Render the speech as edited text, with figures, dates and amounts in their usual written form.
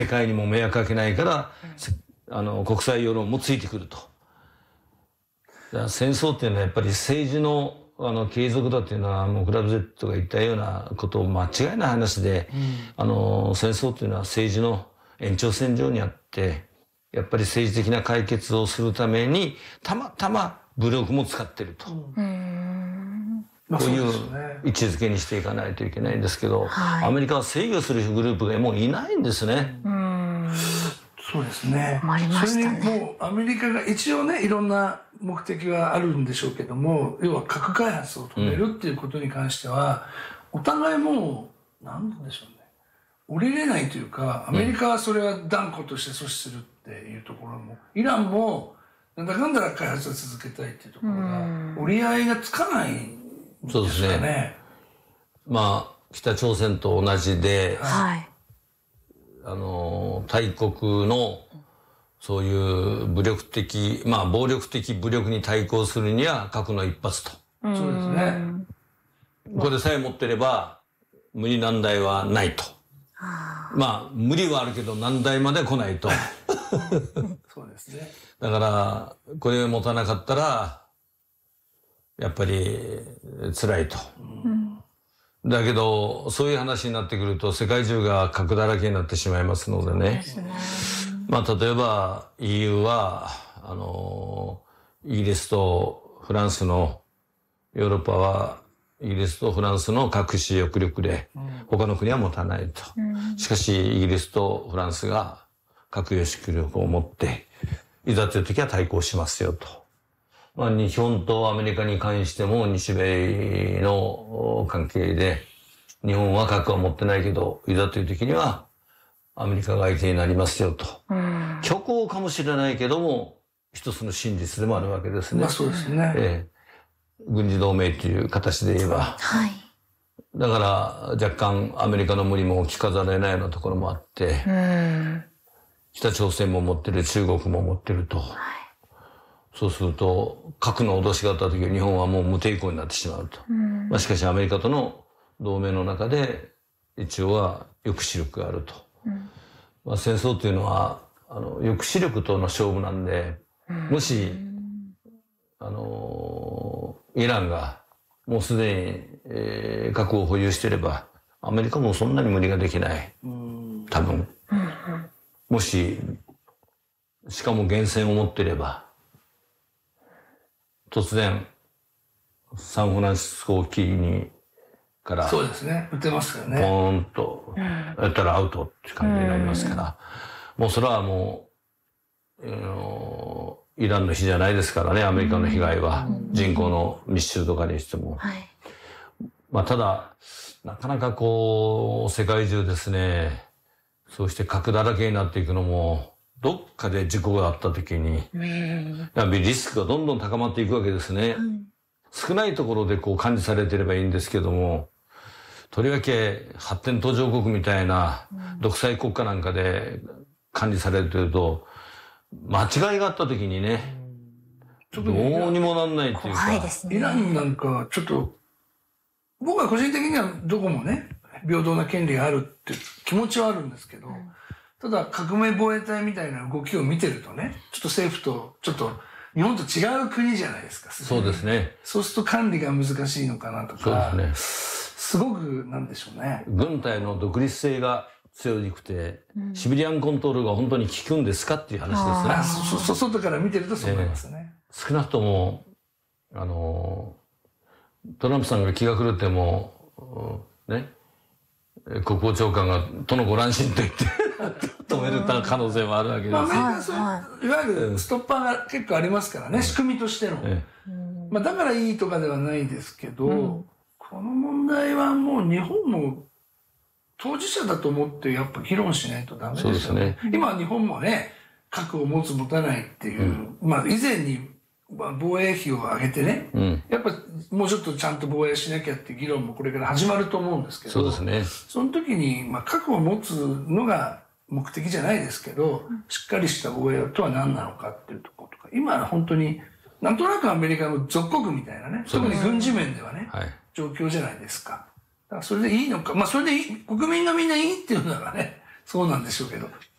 世界にも迷惑かけないから、国際世論もついてくると。だから戦争っていうのはやっぱり政治の継続だっていうのは、もうクラブ Z が言ったようなことを間違いない話で、戦争っていうのは政治の延長線上にあって、やっぱり政治的な解決をするために、たまたま武力も使ってると。こういう位置づけにしていかないといけないんですけど、アメリカは制御するグループがもういないんですね。 そうですね。それにもうアメリカが一応ね、いろんな目的はあるんでしょうけども、要は核開発を止めるっていうことに関しては、お互いもう、なんでしょうね。降りれないというか、アメリカはそれは断固として阻止するっていうところも、イランも、なんだかんだ開発を続けたいっていうところが、折り合いがつかないんですかね。そうですね。 まあ、北朝鮮と同じで、大国のそういう暴力的武力に対抗するには核の一発と。 そうですね。 これさえ持ってれば無理難題はないと。まあ無理はあるけど難題まで来ないと。 そうですね。 だからこれを持たなかったらやっぱり辛いと。だけどそういう話になってくると世界中が核だらけになってしまいますのでね。まあ例えば EU はイギリスとフランスのヨーロッパはイギリスとフランスの核使用力で他の国は持たないと。しかしイギリスとフランスが核抑止力を持っていざという時は対抗しますよと。まあ日本とアメリカに関しても日米の関係で日本は核は持ってないけどいざという時にはアメリカが相手になりますよと。虚構かもしれないけども一つの真実でもあるわけですね。 まあそうですね。 軍事同盟という形で言えば。だから若干アメリカの無理も聞かざるを得ないようなところもあって、北朝鮮も持ってる、中国も持ってると。そうすると核の脅しがあった時日本はもう無抵抗になってしまうと。まあしかしアメリカとの同盟の中で一応は抑止力があると。まあ戦争というのは抑止力との勝負なんで、もしイランがもうすでに、核を保有していればアメリカもそんなに無理ができない多分。もししかも原潜を持っていれば突然サンフランシスコ沖にからそうですね、撃てますよね。 ポーンとやったらアウトって感じになりますから、もうそれはもう、イランの比じゃないですからね、アメリカの被害は、人口の密集とかにしても。まあただなかなかこう世界中ですね、そうして核だらけになっていくのもどっかで事故があった時にやっぱりリスクがどんどん高まっていくわけですね。少ないところでこう管理されてればいいんですけども、とりわけ発展途上国みたいな独裁国家なんかで管理されてると間違いがあった時にね、どうにもなんないっていうか。 イランなんかちょっと僕は個人的にはどこもね平等な権利があるって気持ちはあるんですけど、ただ革命防衛隊みたいな動きを見てるとね、ちょっと政府とちょっと日本と違う国じゃないですか。 そうですね。 そうすると管理が難しいのかなとか。そうですね。すごくなんでしょうね。 軍隊の独立性が強くて、シビリアンコントロールが本当に効くんですかっていう話ですね。 外から見てるとそう思いますね。 少なくともトランプさんが気が狂ってもね、国防長官が「殿ご乱心」と言って止めれた可能性もあるわけです。 アメリカはいわゆるストッパーが結構ありますからね、仕組みとしての。まあだからいいとかではないですけど、この問題はもう日本も当事者だと思ってやっぱ議論しないとダメですよね。今日本もね、核を持つ持たないっていう、まあ以前に防衛費を上げてね、やっぱもうちょっとちゃんと防衛しなきゃって議論もこれから始まると思うんですけど、 そうですね。 その時に、まあ、核を持つのが目的じゃないですけど、しっかりした防衛とは何なのかっていうところとか、今は本当になんとなくアメリカの属国みたいなね、特に軍事面ではね、状況じゃないですか。だからそれでいいのか、まあそれで国民がみんないいっていうならね、そうなんでしょうけど、